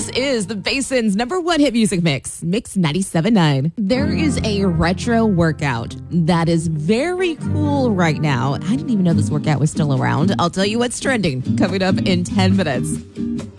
is the Basin's #1 hit music mix, Mix 97.9. There is a retro workout that is very cool right now. I didn't even know this workout was still around. I'll tell you what's trending coming up in 10 minutes.